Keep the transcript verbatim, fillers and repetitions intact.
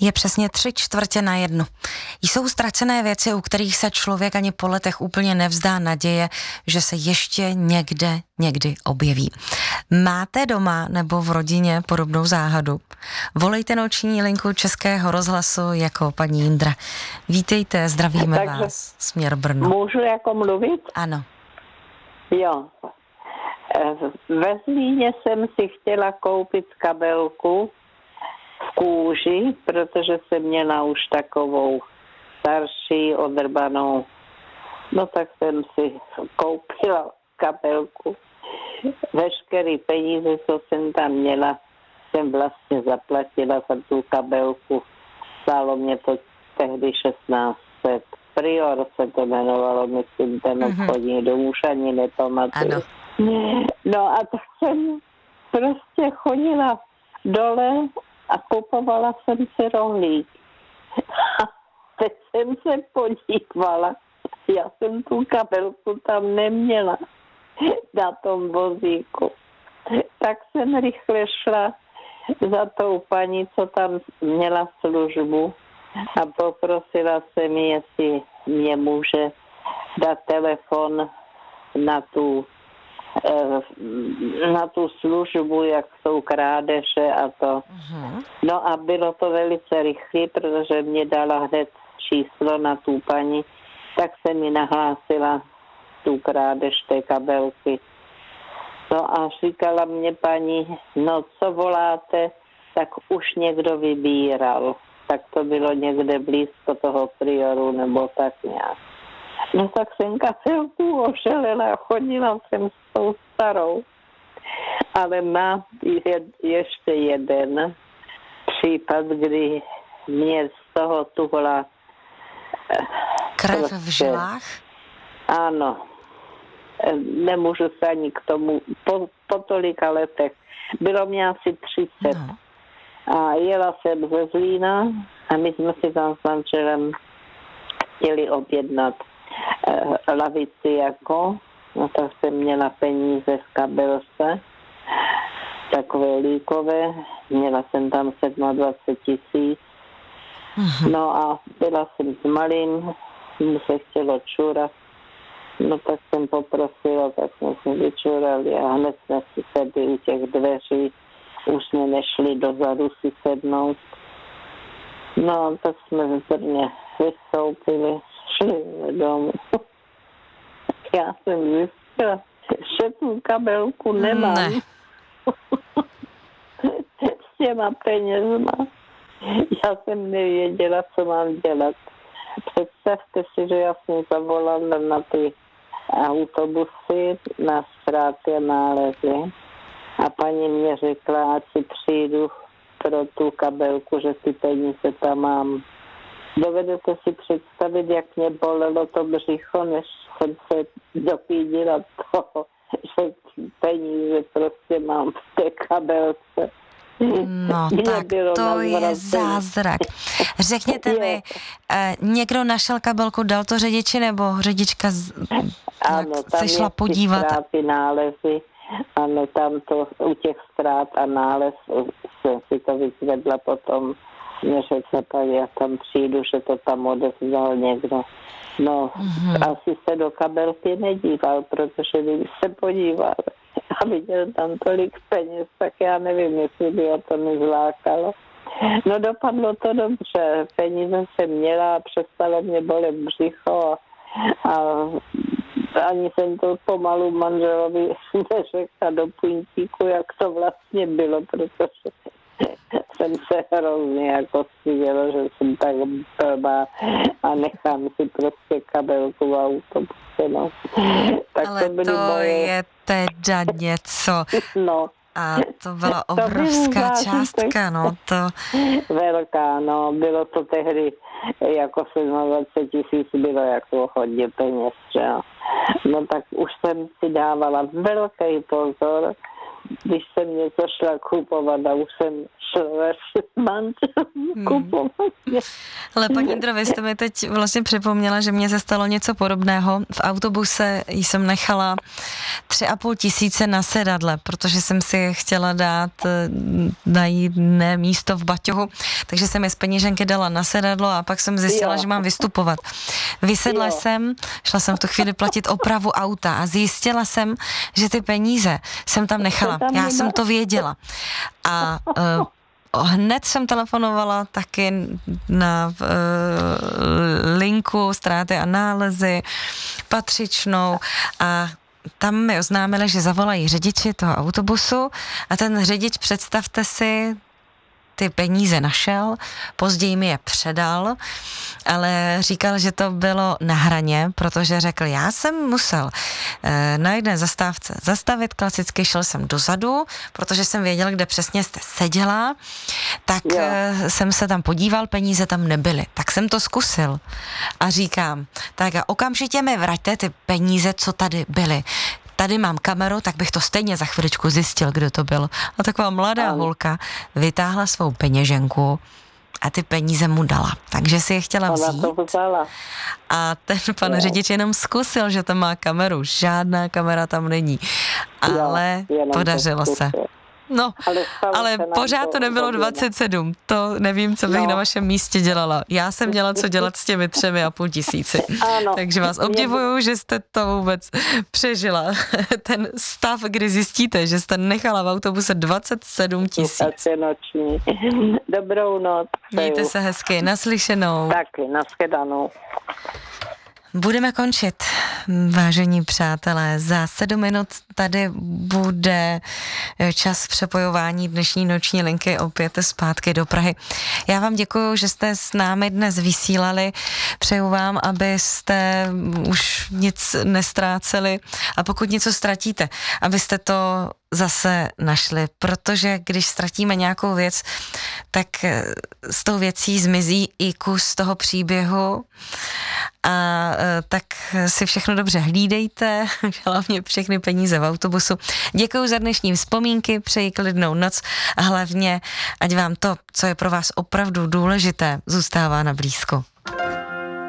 Je přesně tři čtvrtě na jednu. Jsou ztracené věci, u kterých se člověk ani po letech úplně nevzdá naděje, že se ještě někde, někdy objeví. Máte doma nebo v rodině podobnou záhadu? Volejte noční linku Českého rozhlasu jako paní Jindra. Vítejte, zdravíme Takže vás, směr Brno. Můžu jako mluvit? Ano. Jo. Ve Zlíně jsem si chtěla koupit kabelku v kůži, protože jsem měla už takovou starší, odrbanou. No tak jsem si koupila kabelku. Veškerý peníze, co jsem tam měla, jsem vlastně zaplatila za tu kabelku. Stálo mě to tehdy šestnáct set. Prior se to jmenovalo, myslím, ten obchodní dům, už ani nepamatuju. Ano. No a tak jsem prostě chodila dole a kupovala jsem si rohlík. A teď jsem se podívala, já jsem tu kabelku tam neměla na tom vozíku. Tak jsem rychle šla za tou paní, co tam měla službu a poprosila jsem ji, jestli mě může dát telefon na tu na tu službu, jak jsou krádeže a to. Uh-huh. No a bylo to velice rychlé, protože mě dala hned číslo na tu paní, tak se mi nahlásila tu krádež té kabelky. No a říkala mě paní, no co voláte, tak už někdo vybíral. Tak to bylo někde blízko toho Prioru nebo tak nějak. No tak jsem kabelku ošelela, chodila jsem s tou starou. Ale má je, ještě jeden případ, kdy mě z toho tuhla krev prostě v žilách? Ano. Nemůžu se ani k tomu po, po tolika letech. Bylo mě asi třicet. No. A jela jsem ze Zlína a my jsme si tam s manželem chtěli objednat eh, lavici jako, no tak jsem měla peníze v kabelce, takové líkové, měla jsem tam dvacet sedm tisíc. Mm-hmm. No a byla jsem s malým, mu se chtělo čurat, no tak jsem poprosila, tak jsme si vyčurali a hned jsme si sedli u těch dveří, už jsme nešli dozadu si sednout. No, tak jsme v Brně vystoupili, šli domů. Já jsem zjistila, že tu kabelku nemám. Ne. S těma penězma. Já jsem nevěděla, co mám dělat. Představte si, že já jsem zavolala na ty autobusy, na ztráty a nálezy. A paní mě řekla, ať si přijdu pro tu kabelku, že ty peníze tam mám. Dovedete si představit, jak mě bolelo to břicho, než jsem se dopídila toho, že peníze prostě mám v té kabelce. No Mě tak to je zázrak. Řekněte mi, eh, někdo našel kabelku, dal to řidiči, nebo řidička z, ano, se šla podívat? Ano, tam nálezy. Ano, tam to u těch ztrát a nález jsem si to vyzvedla potom, mě řekne paní, já tam přijdu, že to tam odevzal někdo. No, mm-hmm. asi se do kabelky nedíval, protože kdyby se podíval a viděl tam tolik peněz, tak já nevím, jestli by o to nezlákalo. No, dopadlo to dobře, peníze jsem měla a přestalo mě bolet břicho a, a ani jsem to pomalu manželovi neřekla do puntíku, jak to vlastně bylo, protože jsem se hrozně jako styděla, že jsem tak blbá a nechám si prostě kabelku v autobuse, no. Tak ale to, to moje... je teda něco. No. A to byla obrovská to částka, no to... Velká, no, bylo to tehdy jako dvacet sedm tisíc, bylo jako hodně peněz, že jo. No tak už jsem si dávala velký pozor, když jsem něco šla kupovat a už jsem šla s manželem kupovat. Hmm. Ale paní Indro, vy jste mi teď vlastně připomněla, že mně se stalo něco podobného. V autobuse jsem nechala tři a půl tisíce na sedadle, protože jsem si chtěla dát najít ne místo v baťohu, takže jsem je z peněženky dala na sedadlo a pak jsem zjistila, jo. že mám vystupovat. Vysedla jo. jsem, šla jsem v tu chvíli platit opravu auta a zjistila jsem, že ty peníze jsem tam nechala. Tam Já jsem to věděla. A uh, hned jsem telefonovala taky na uh, linku ztráty a nálezy patřičnou a tam mi oznámili, že zavolají řidiči toho autobusu a ten řidič, představte si, ty peníze našel, později mi je předal, ale říkal, že to bylo na hraně, protože řekl, já jsem musel e, na jedné zastávce zastavit, klasicky šel jsem dozadu, protože jsem věděl, kde přesně jste seděla, tak e, jsem se tam podíval, peníze tam nebyly, tak jsem to zkusil a říkám, tak a okamžitě mi vraťte ty peníze, co tady byly. Tady mám kameru, tak bych to stejně za chviličku zjistil, kdo to byl. A taková mladá An. holka vytáhla svou peněženku a ty peníze mu dala. Takže si je chtěla vzít. A ten pan no. řidič jenom zkusil, že tam má kameru. Žádná kamera tam není. Ale jo, podařilo se. No, ale, ale pořád to nebylo dvacet sedm, to nevím, co bych no. na vašem místě dělala. Já jsem měla co dělat s těmi třemi a půl tisíci. Ano. Takže vás obdivuju, že jste to vůbec přežila. Ten stav, kdy zjistíte, že jste nechala v autobuse dvacet sedm tisíc. Dobrou noc. Mějte se hezky, naslyšenou. Taky, nashledanou. Budeme končit, vážení přátelé. Za sedm minut tady bude čas přepojování dnešní noční linky opět zpátky do Prahy. Já vám děkuju, že jste s námi dnes vysílali. Přeju vám, abyste už nic nestráceli a pokud něco ztratíte, abyste to zase našli, protože když ztratíme nějakou věc, tak s tou věcí zmizí i kus toho příběhu a tak si všechno dobře hlídejte, hlavně všechny peníze v autobusu. Děkuji za dnešní vzpomínky, přeji klidnou noc a hlavně, ať vám to, co je pro vás opravdu důležité, zůstává na blízku.